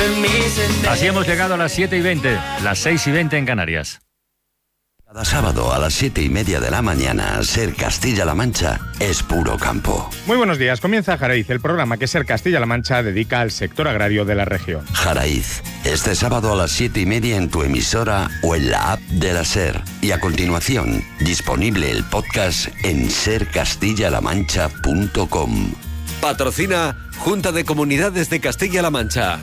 Así hemos llegado a las 7:20, las 6:20 en Canarias. Cada sábado a las 7:30 de la mañana, Ser Castilla-La Mancha es puro campo. Muy buenos días, comienza Jaraiz, el programa que Ser Castilla-La Mancha dedica al sector agrario de la región. Jaraiz, este sábado a las 7:30 en tu emisora o en la app de la Ser. Y a continuación, disponible el podcast en sercastillalamancha.com. Patrocina Junta de Comunidades de Castilla-La Mancha.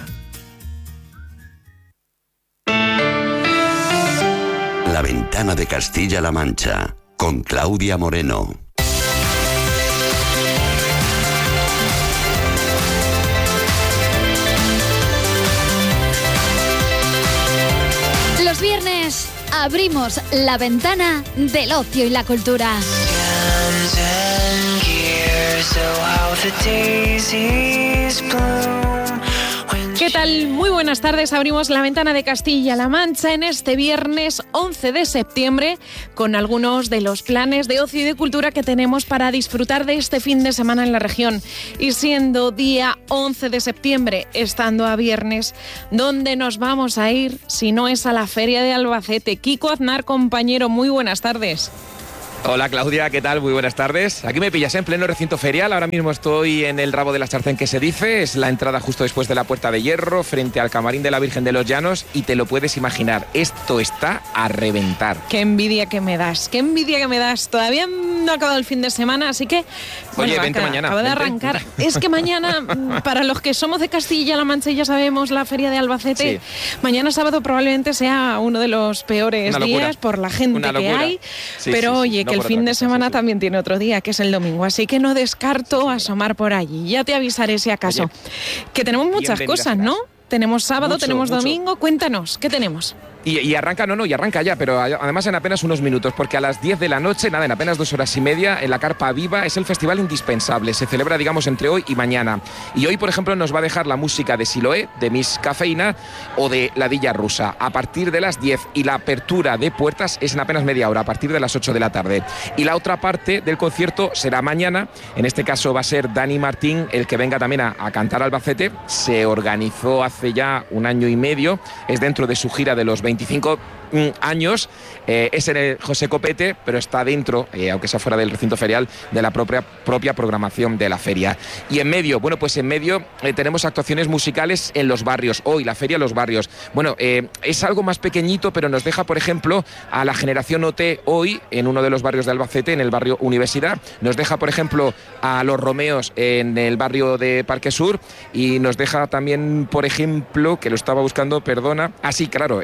La Ventana de Castilla-La Mancha, con Claudia Moreno. Los viernes abrimos la ventana del ocio y la cultura. ¿Qué tal? Muy buenas tardes. Abrimos la ventana de Castilla-La Mancha en este viernes 11 de septiembre con algunos de los planes de ocio y de cultura que tenemos para disfrutar de este fin de semana en la región. Y siendo día 11 de septiembre, estando a viernes, ¿dónde nos vamos a ir si no es a la Feria de Albacete? Kiko Aznar, compañero, muy buenas tardes. Hola Claudia, ¿qué tal? Muy buenas tardes. Aquí me pillas en pleno recinto ferial. Ahora mismo estoy en el rabo de la sartén que se dice. Es la entrada justo después de la Puerta de Hierro, frente al camarín de la Virgen de los Llanos. Y te lo puedes imaginar, esto está a reventar. Qué envidia que me das, qué envidia que me das. Todavía no ha acabado el fin de semana, así que... Oye, vente mañana. Acaba de arrancar. Es que mañana, para los que somos de Castilla-La Mancha y ya sabemos la Feria de Albacete, sí. Mañana sábado probablemente sea uno de los peores días por la gente que hay. Sí, pero oye, que el fin de semana también tiene otro día, que es el domingo, así que no descarto asomar por allí. Ya te avisaré si acaso. Oye, que tenemos muchas cosas, ¿no? Tenemos sábado, tenemos domingo. Cuéntanos, ¿qué tenemos? Y arranca, y arranca ya, pero además en apenas unos minutos, porque a las 10 de la noche, en apenas 2 horas y media, en la Carpa Viva es el festival indispensable. Se celebra, digamos, entre hoy y mañana. Y hoy, por ejemplo, nos va a dejar la música de Siloé, de Miss Cafeína o de La Dilla Rusa, a partir de las 10. Y la apertura de puertas es en apenas media hora, a partir de las 8 de la tarde. Y la otra parte del concierto será mañana. En este caso va a ser Dani Martín, el que venga también a cantar Albacete. Se organizó hace ya 1 año y medio. Es dentro de su gira de los 25 años, es en el José Copete, pero está dentro, aunque sea fuera del recinto ferial, de la propia programación de la feria. Y en medio, tenemos actuaciones musicales en los barrios. Hoy, la feria en los barrios. Bueno, es algo más pequeñito, pero nos deja, por ejemplo, a la generación OT hoy, en uno de los barrios de Albacete, en el barrio Universidad. Nos deja, por ejemplo, a los Romeos en el barrio de Parque Sur. Y nos deja también, por ejemplo, que lo estaba buscando, perdona. Sí, claro,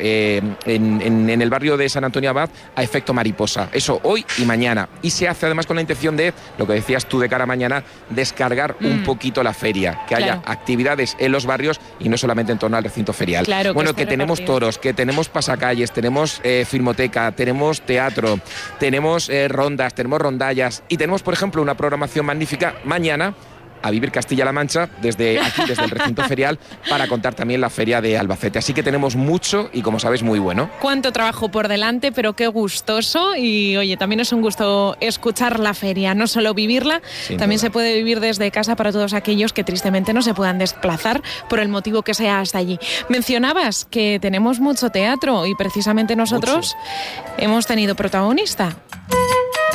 en el barrio de San Antonio Abad a Efecto Mariposa. Eso hoy y mañana. Y se hace además con la intención de, lo que decías tú de cara a mañana, descargar un poquito la feria. Que haya actividades en los barrios y no solamente en torno al recinto ferial. Claro, bueno, que tenemos toros, que tenemos pasacalles, tenemos filmoteca, tenemos teatro, tenemos rondas, tenemos rondallas y tenemos, por ejemplo, una programación magnífica mañana a vivir Castilla-La Mancha desde aquí, desde el recinto ferial, para contar también la feria de Albacete. Así que tenemos mucho y, como sabes, muy bueno. Cuánto trabajo por delante, pero qué gustoso. Y oye, también es un gusto escuchar la feria, no solo vivirla, también se puede vivir desde casa para todos aquellos que tristemente no se puedan desplazar por el motivo que sea hasta allí. Mencionabas que tenemos mucho teatro y precisamente nosotros hemos tenido protagonista.